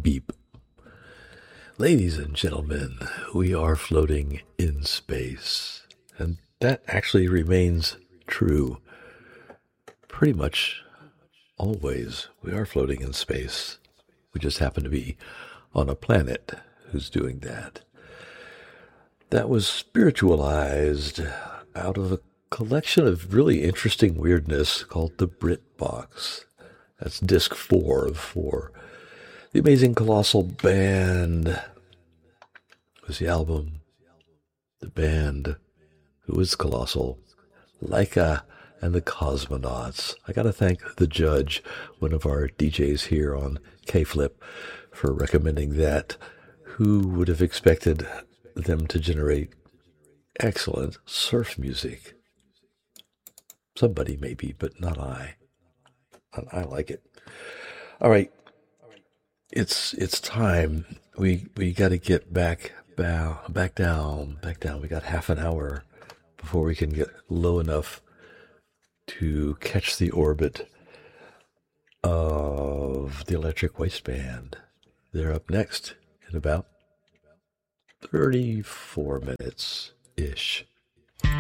beep. Ladies and gentlemen, we are floating in space. And that actually remains true. Pretty much always we are floating in space. We just happen to be on a planet who's doing that. That was spiritualized out of a collection of really interesting weirdness called the Brit Box. That's disc 4 of 4. The Amazing Colossal Band was the album. The band, who is colossal, Laika and the Cosmonauts. I got to thank the judge, one of our DJs here on K-Flip, for recommending that. Who would have expected them to generate excellent surf music? Somebody maybe, but not I. I like it. All right. It's time. We got to get back down. We got half an hour before we can get low enough to catch the orbit of the Electric Waistband. They're up next in about 34 minutes-ish.